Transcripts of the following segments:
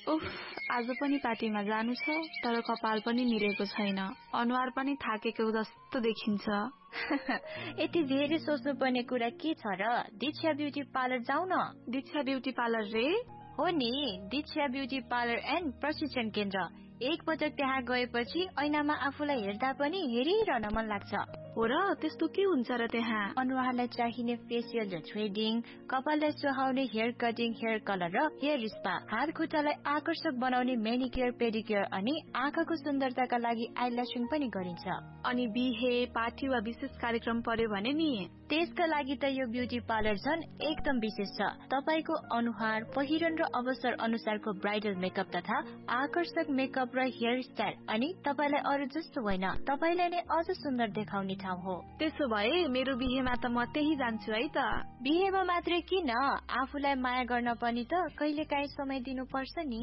उफ, आज पनि पार्टीमा जानु छ, तर कपाल पनि मिलेको छैन, अनुहार पनि थाकेको जस्तो देखिन्छ। यति धेरै सोच्नु पर्ने कुरा के छ र? दीक्षा ब्युटी पार्लर जाऊ न। दीक्षा ब्युटी पार्लर रे? हो नि, दीक्षा ब्युटी पार्लर एन्ड प्रशिक्षण केन्द्र। एक पटक त्यहाँ गएपछि ऐनामा आफूलाई हेर्दा पनि हेरिरहन मन लाग्छ। हो र, त्यस्तो के हुन्छ र त्यहाँ? अनुहारलाई चाहिने फेसियल र थ्रेडिङ, कपाललाई सुहाउने हेयर कटिङ, हेयर कलर र हेयर स्पा, हात खुट्टालाई आकर्षक बनाउने मेनिक्योर पेडिक्योर अनि आँखाको सुन्दरताका लागि आइल्यासिङ पनि गरिन्छ। अनि बिहे, पार्टी वा विशेष कार्यक्रम पर्यो भने नि त्यसका लागि त यो ब्युटी पार्लर झन् एकदम विशेष छ। तपाईको अनुहार, पहिरन र अवसर अनुसारको ब्राइडल मेकअप तथा आकर्षक मेकअप र हेयर स्टाइल अनि तपाईलाई अरू जस्तो होइन, तपाईलाई नै अझ सुन्दर देखाउने ठाउँ हो। त्यसो भए मेरो बिहेमा त म त्यही जान्छु है त। बिहेमा मात्रै किन, आफूलाई माया गर्न पनि त कहिलेकाहीँ समय दिनुपर्छ नि।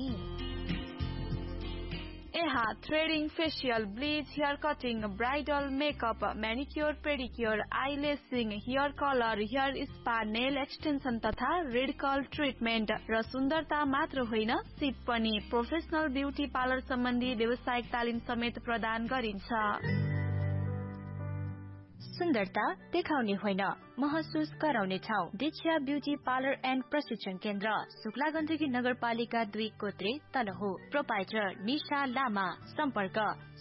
यहाँ threading, facial, bleach, hair cutting, bridal makeup, म्यानिक्योर pedicure, आइलेसिङ, hair colour, hair spa, nail extension तथा रेडिकल ट्रिटमेन्ट र सुन्दरता मात्र होइन, सिप पनि। प्रोफेसनल ब्युटी पार्लर सम्बन्धी व्यावसायिक तालिम समेत प्रदान गरिन्छ। सुन्दरता देखाउने होइन, महसुस गराउने ठाउँ। दीक्षा ब्युटी पार्लर एन्ड प्रशिक्षण केन्द्र, शुक्ला गण्डकी नगरपालिका 2 कोत्रे तनहु। प्रोपाइटर निशा लामा। सम्पर्क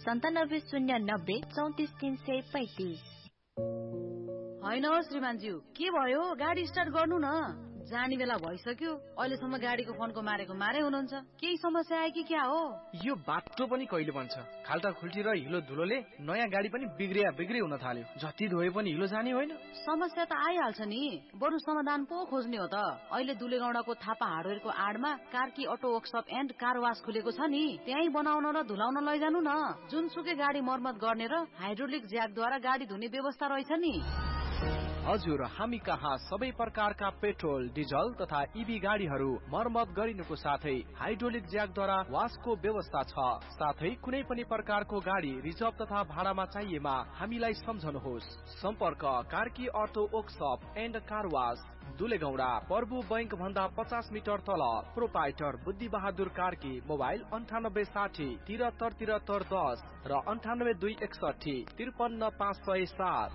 9709034335। होइन श्रीमानज्यू, के भयो? गाडी स्टार्ट गर्नु न, जाने बेला भइसक्यो। अहिलेसम्म गाडीको फोनको मारेको मारे हुनुहुन्छ। केही समस्या आयो कि क्या हो? यो बाटो पनि कहिले बन्छ? खाल्टा खुल्टी र हिलो धुलोले नयाँ गाडी पनि बिग्रे हुन थाल्यो। जति धोए पनि हिलो जाने होइन। समस्या त आइहाल्छ नि, बरु समाधान पो खोज्ने हो त। अहिले दुलेगौडाको Thapa हार्डवेयरको आडमा Karki auto workshop and car वास खुलेको छ नि, त्यही बनाउन र धुलाउन लैजानु न। जुनसुकै गाडी मर्मत गर्ने र हाइड्रोलिक ज्याकद्वारा गाडी धुने व्यवस्था रहेछ नि। हजुर, हामी कहाँ सबै प्रकारका पेट्रोल, डिजल तथा इभी गाडीहरू मर्मत गरिनुको साथै हाइड्रोलिक ज्याकद्वारा वासको व्यवस्था छ। साथै कुनै पनि प्रकारको गाडी रिजर्भ तथा भाडामा चाहिएमा हामीलाई सम्झनुहोस्। सम्पर्क Karki auto workshop and car वास, दुलेगौडा, प्रभु बैंक भन्दा 50 मिटर तल। प्रोपाइटर बुद्धि बहादुर कार्की। मोबाइल 9860 73 10 र 98261 53507।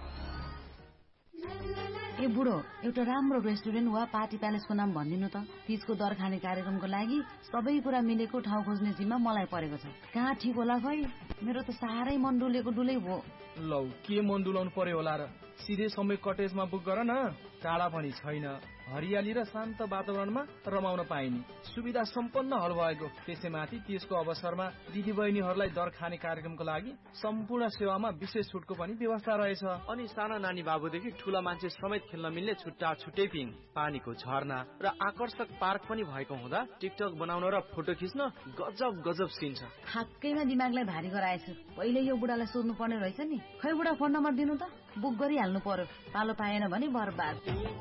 ए बुढो, एउटा राम्रो रेस्टुरेन्ट वा पार्टी प्यालेसको नाम भनिदिनु त। तीजको दर खाने कार्यक्रमको लागि सबै कुरा मिलेको ठाउँ खोज्ने जिम्मा मलाई परेको छ। कहाँ ठिक होला खै? मेरो त साह्रै मन डुलेको डुलै भयो। लौ, के मन डुलाउनु पर्यो होला र? सिधै समय कटेजमा बुक गर न। टाढा पनि छैन, हरियाली र शान्त वातावरणमा रमाउन पाइने सुविधा सम्पन्न हल भएको। त्यसैमाथि त्यसको अवसरमा दिदीबहिनीहरूलाई दर खाने कार्यक्रमको लागि सम्पूर्ण सेवामा विशेष छुटको पनि व्यवस्था रहेछ। अनि साना नानी बाबुदेखि ठूला मान्छे समेत खेल्न मिल्ने छुट्टा छुट्टै पिङ, पानीको झरना र आकर्षक पार्क पनि भएको हुँदा टिकटक बनाउन र फोटो खिच्न गजब सीन छ। ठ्याक्कैमा दिमागलाई भारी गराएछु। पहिले यो बुढालाई सोध्नु पर्ने रहेछ नि। खै बुढा, फोन नम्बर दिनु त, बुक गरिहाल्नु पर्यो। पालो पाएन भने बर्बाद।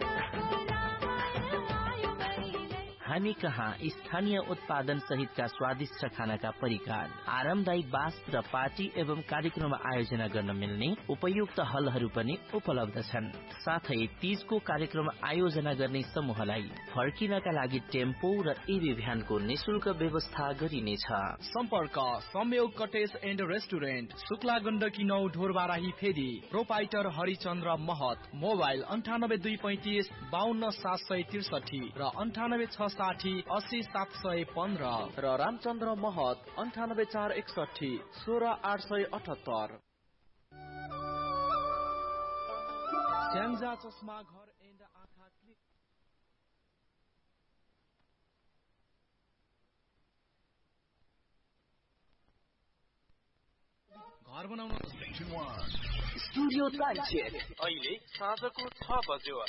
हामी कहाँ स्थानीय उत्पादन सहितका स्वादिष्ट खानाका परिकार, आरामदायी बास र पार्टी एवं कार्यक्रम आयोजना गर्न मिल्ने उपयुक्त हलहरू पनि उपलब्ध छन्। साथै तीजको कार्यक्रम आयोजना गर्ने समूहलाई फर्किनका लागि टेम्पो र इभी भ्यानको निशुल्क व्यवस्था गरिनेछ। सम्पर्क संयोग cottage and restaurant, Shukla Gandaki 9 Dhorbarahi फेदी। प्रोपाइटर हरिचन्द्र महत। मोबाइल 9825 52 763 र 9860 80 715 र रामचन्द्र महत 98461 16 878। स्याङ्जा चस्मा घर एन्ड आँखा क्लिनिक। घर बनाउन स्टुडियो टाइम चेक अहिले साँझको 6 बज्यो।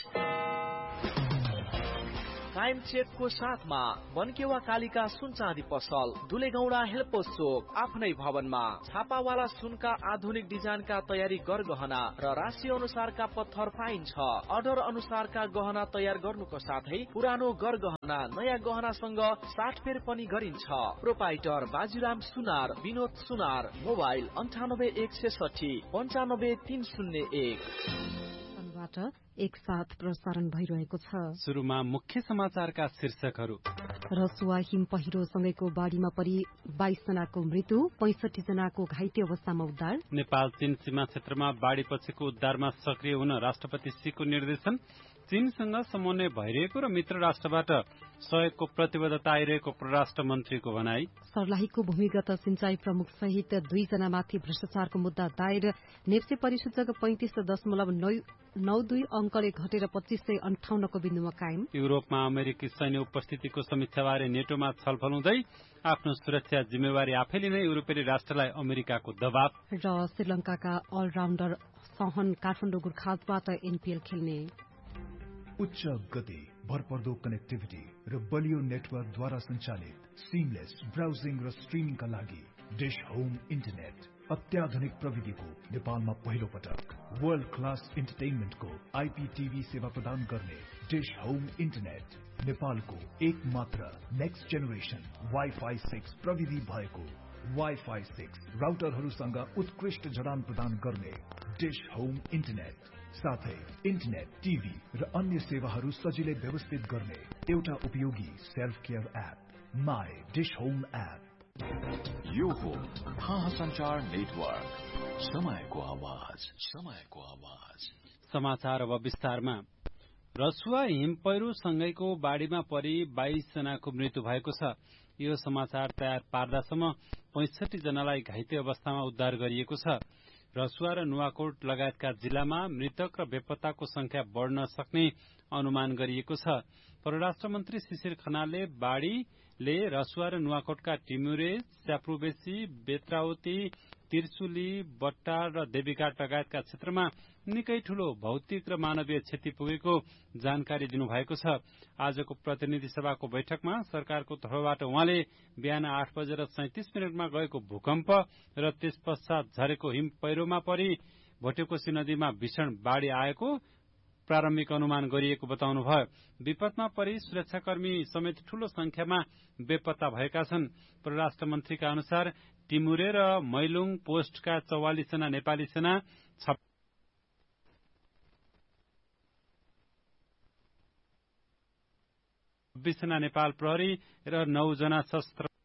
टाइम चेकको साथमा बनकेवा कालिका सुन चाँदी पसल, दुलेगौडा हेल्पोस चोक, आफ्नै भवनमा। छापावाला सुनका आधुनिक डिजाइनका तयारी गरगहना र राशि अनुसारका पत्थर पाइन्छ। अर्डर अनुसारका गहना तयार गर्नुको साथै पुरानो गरगहना नयाँ गहनासँग साटफेर पनि गरिन्छ। प्रोपाइटर बाजीराम सुनार, विनोद सुनार। मोबाइल 98 160 95 301। केन्द्रबाट एकसाथ प्रसारण भइरहेको छ। सुरुमा मुख्य समाचारका शीर्षकहरू। रसुवा हिम पहिरोसँगैको बाढ़ीमा परि 22 जनाको मृत्यु, 65 जनाको घाइते अवस्थामा उद्धार। नेपाल चीन सीमा क्षेत्रमा बाढ़ीपछिको उद्धारमा सक्रिय हुन राष्ट्रपति सीको निर्देशन। चीनसँग समन्वय भइरहेको र मित्र राष्ट्रबाट सहयोगको प्रतिबद्धता आइरहेको परराष्ट्र मन्त्रीको भनाई। सर्लाहीको भूमिगत सिंचाई प्रमुख सहित 2 जनामाथि भ्रष्टाचारको मुद्दा दायर। नेप्से परिसूचक 35.92 अंकले घटेर 2558 को बिन्दुमा कायम। युरोपमा अमेरिकी सैन्य उपस्थितिको समीक्षाबारे नेटोमा छलफल हुँदै आफ्नो सुरक्षा जिम्मेवारी आफै लिने युरोपेली राष्ट्रलाई अमेरिकाको दबाव। र श्रीलंकाका अलराउन्डर सहन काठमाडौँ गुर्खाजबाट एनपीएल खेल्ने। उच्च गति, भरपर्दो कनेक्टिभिटी र बलियो नेटवर्कद्वारा सञ्चालित सिमलेस ब्राउजिङ र स्ट्रिमिङका लागि डिश होम इन्टरनेट। अत्याधुनिक प्रविधिको नेपालमा पहिलो पटक वर्ल्ड क्लास इन्टरटेनमेन्टको आईपीटीभी सेवा प्रदान गर्ने डिश होम इन्टरनेट नेपालको एक मात्र नेक्स्ट जेनेरेसन वाइफाई 6 प्रविधि भएको वाइफाई 6 राउटरहरूसँग उत्कृष्ट जडान प्रदान गर्ने डिश होम इन्टरनेट, साथै इन्टरनेट, टिभी र अन्य सेवाहरू सजिलै व्यवस्थित गर्ने एउटा उपयोगी self care app my dish home app. यो हो महासञ्चार नेटवर्क, समयको आवाज, समयको आवाज। समाचार अब विस्तारमा। रसुवा हिम पहिरोसँगैको बाढ़ीमा परि 22 जनाको मृत्यु भएको छ। यो समाचार तयार पार्दासम्म 65 जनालाई घाइते अवस्थामा उद्धार गरिएको छ। रसुवा र नुवाकोट लगायतका जिल्लामा मृतक र बेपत्ताको संख्या बढ़न सक्ने अनुमान गरिएको छ। परराष्ट्र मन्त्री शिशिर खनालले बाढ़ीले रसुवा र नुवाकोटका टिमुरे, स्याप्रुबेसी, बेत्रावती, तिर्सुली, बट्टार र देवीघाट लगायतका क्षेत्रमा निकै ठूलो भौतिक र मानवीय क्षति पुगेको जानकारी दिनुभएको छ। आजको प्रतिनिधि सभाको बैठकमा सरकारको तर्फबाट उहाँले बिहान 8:37 गएको भूकम्प र त्यस पश्चात झरेको हिम पहिरोमा परि भोटेकोशी नदीमा भीषण बाढ़ी आएको प्रारम्भिक अनुमान गरिएको बताउनुभयो। विपदमा परि सुरक्षाकर्मी समेत ठूलो संख्यामा बेपत्ता भएका छन्। परराष्ट्र मन्त्रीका अनुसार टिमुरे र मैलुङ पोस्टका 44 जना नेपाली सेना, 26 जना नेपाल प्रहरी र 9 जना सशस्त्र